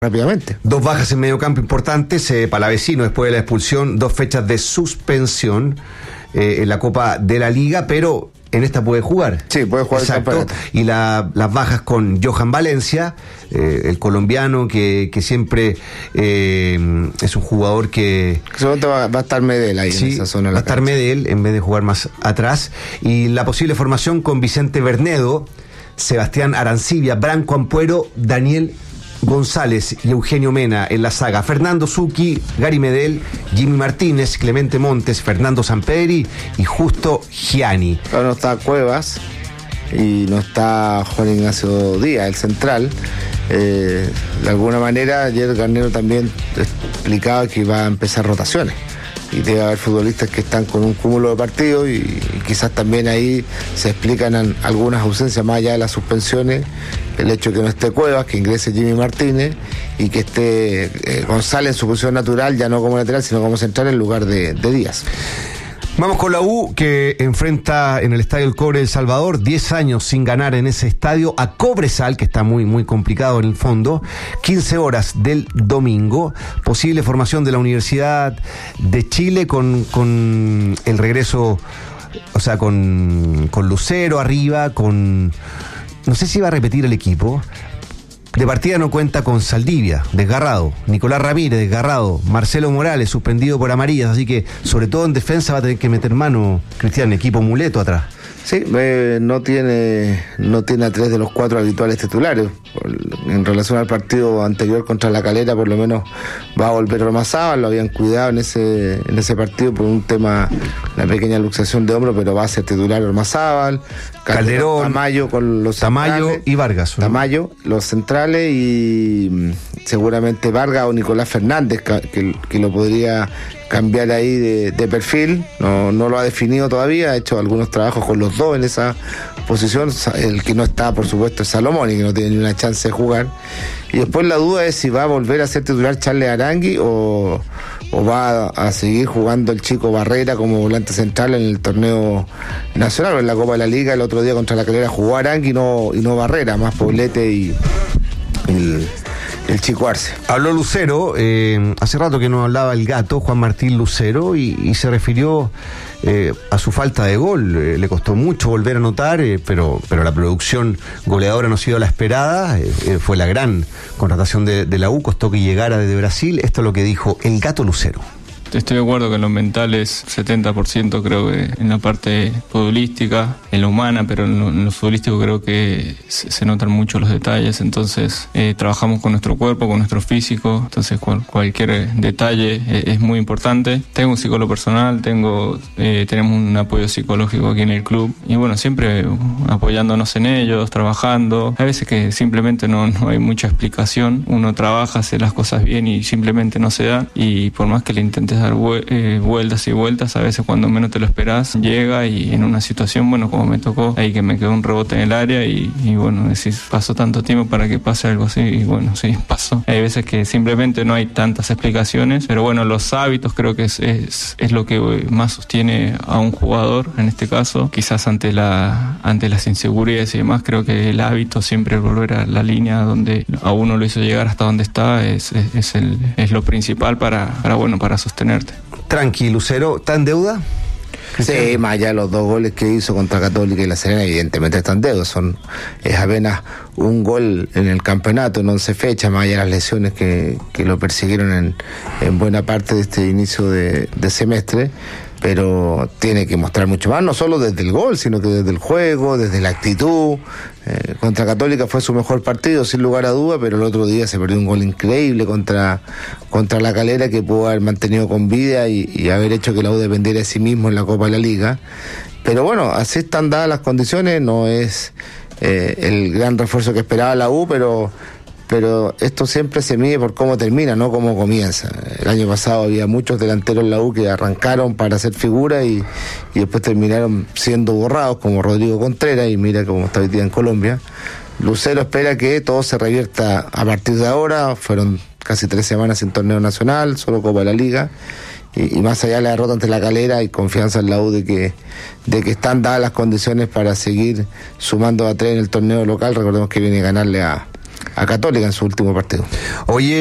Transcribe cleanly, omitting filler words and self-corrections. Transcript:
rápidamente. 2 bajas en medio campo importantes, Palavecino después de la expulsión, 2 fechas de suspensión en la Copa de la Liga, pero en esta puede jugar. Sí, puede jugar. Exacto. Y las bajas con Johan Valencia, el colombiano que siempre es un jugador que... Seguramente va a estar Medel ahí, sí, en esa zona. Va a estar Medel en vez de jugar más atrás. Y la posible formación con Vicente Bernedo, Sebastián Arancibia, Branco Ampuero, Daniel González y Eugenio Mena en la saga. Fernando Zucchi, Gary Medel, Jimmy Martínez, Clemente Montes, Fernando Sampedri y Justo Gianni. Ahora no está Cuevas y no está Juan Ignacio Díaz, el central. De alguna manera ayer Garnero también explicaba que iba a empezar rotaciones y debe haber futbolistas que están con un cúmulo de partidos y quizás también ahí se explican algunas ausencias más allá de las suspensiones, el hecho de que no esté Cuevas, que ingrese Jimmy Martínez y que esté González en su posición natural, ya no como lateral sino como central en lugar de Díaz. Vamos con la U, que enfrenta en el Estadio El Cobre de El Salvador 10 años sin ganar en ese estadio a Cobresal, que está muy, muy complicado en el fondo. 15 horas del domingo. Posible formación de la Universidad de Chile con el regreso, o sea, con Lucero arriba, no sé si va a repetir el equipo. De partida no cuenta con Saldivia, desgarrado, Nicolás Ramírez, desgarrado, Marcelo Morales, suspendido por amarillas, así que sobre todo en defensa va a tener que meter mano, Cristian, equipo muleto atrás. Sí, no tiene a 3 de los 4 habituales titulares. En relación al partido anterior contra La Calera, por lo menos va a volver Ormazábal, lo habían cuidado en ese partido por un tema, una pequeña luxación de hombro, pero va a ser titular Ormazábal, Calderón, Tamayo con los Tamayo centrales, y Vargas, ¿no? Tamayo, los centrales y seguramente Vargas o Nicolás Fernández, que lo podría cambiar ahí de perfil, no lo ha definido todavía, ha hecho algunos trabajos con los dos en esa posición. El que no está, por supuesto, es Salomón, y que no tiene ni una chance de jugar. Y después la duda es si va a volver a ser titular Charles Arangui o va a seguir jugando el chico Barrera como volante central en el torneo nacional o en la Copa de la Liga. El otro día contra La Calera jugó Arangui y no Barrera, más Poblete y el chico Arce. Habló Lucero, hace rato que no hablaba el gato, Juan Martín Lucero, y se refirió a su falta de gol. Le costó mucho volver a anotar, pero la producción goleadora no ha sido la esperada. Fue la gran contratación de la U, costó que llegara desde Brasil. Esto es lo que dijo el gato Lucero. Estoy de acuerdo que en lo mental es 70%, creo que en la parte futbolística, en lo humana, pero en lo futbolístico creo que se notan mucho los detalles. Entonces trabajamos con nuestro cuerpo, con nuestro físico, entonces cualquier detalle es muy importante. Tengo un psicólogo personal, tenemos un apoyo psicológico aquí en el club y bueno, siempre apoyándonos en ellos, trabajando. Hay veces que simplemente no hay mucha explicación, uno trabaja, hace las cosas bien y simplemente no se da, y por más que le intentes dar vueltas y vueltas, a veces cuando menos te lo esperás llega, y en una situación, bueno, como me tocó ahí, que me quedó un rebote en el área y bueno, decís, pasó tanto tiempo para que pase algo así, y bueno, sí, pasó. Hay veces que simplemente no hay tantas explicaciones, pero bueno, los hábitos creo que es lo que más sostiene a un jugador, en este caso, quizás ante las inseguridades y demás. Creo que el hábito siempre volver a la línea donde a uno lo hizo llegar hasta donde está es lo principal para sostener. Tranqui, Lucero, ¿está en deuda? Sí, más allá de los 2 goles que hizo contra Católica y La Serena, evidentemente está en deuda. Es apenas un gol en el campeonato en 11 fechas, más allá de las lesiones que lo persiguieron en buena parte de este inicio de semestre. Pero tiene que mostrar mucho más, no solo desde el gol, sino que desde el juego, desde la actitud. Contra Católica fue su mejor partido, sin lugar a duda, pero el otro día se perdió un gol increíble contra La Calera, que pudo haber mantenido con vida y haber hecho que la U dependiera de sí mismo en la Copa de la Liga. Pero bueno, así están dadas las condiciones, no es el gran refuerzo que esperaba la U, pero esto siempre se mide por cómo termina, no cómo comienza. El año pasado había muchos delanteros en la U que arrancaron para hacer figura y después terminaron siendo borrados, como Rodrigo Contreras, y mira cómo está hoy día en Colombia. Lucero espera que todo se revierta a partir de ahora. Fueron casi 3 semanas sin torneo nacional, solo Copa de la Liga. Y más allá de la derrota ante La Calera, hay confianza en la U de que están dadas las condiciones para seguir sumando a 3 en el torneo local. Recordemos que viene a ganarle a a Católica en su último partido. Oye,